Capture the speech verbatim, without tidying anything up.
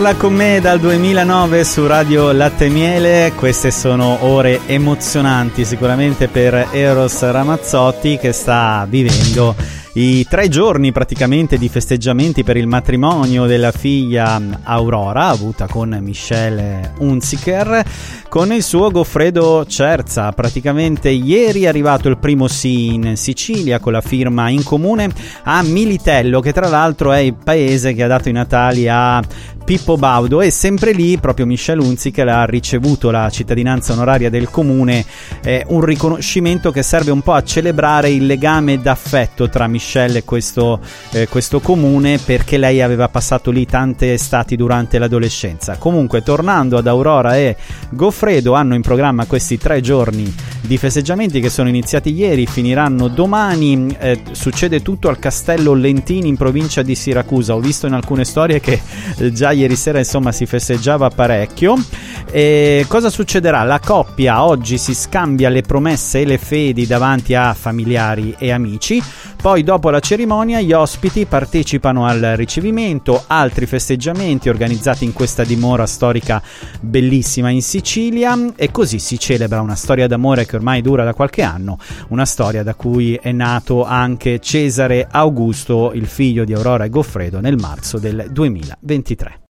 Parla con me dal duemilanove su Radio Latte e Miele. Queste sono ore emozionanti sicuramente per Eros Ramazzotti, che sta vivendo i tre giorni praticamente di festeggiamenti per il matrimonio della figlia Aurora, avuta con Michelle Hunziker, con il suo Goffredo Cerza. Praticamente ieri è arrivato il primo sì in Sicilia con la firma in comune a Militello, che tra l'altro è il paese che ha dato i natali a Pippo Baudo, e sempre lì proprio Michelle Hunziker ha ricevuto la cittadinanza onoraria del comune, eh, un riconoscimento che serve un po' a celebrare il legame d'affetto tra Michelle e questo, eh, questo comune, perché lei aveva passato lì tante estati durante l'adolescenza. Comunque, tornando ad Aurora e Goffredo, hanno in programma questi tre giorni di festeggiamenti che sono iniziati ieri, finiranno domani. Eh, succede tutto al Castello Lentini in provincia di Siracusa. Ho visto in alcune storie che eh, già ieri sera insomma si festeggiava parecchio. E cosa succederà? La coppia oggi si scambia le promesse e le fedi davanti a familiari e amici. Poi dopo la cerimonia gli ospiti partecipano al ricevimento, altri festeggiamenti organizzati in questa dimora storica bellissima in Sicilia, e così si celebra una storia d'amore che ormai dura da qualche anno, una storia da cui è nato anche Cesare Augusto, il figlio di Aurora e Goffredo, nel marzo del duemilaventitré.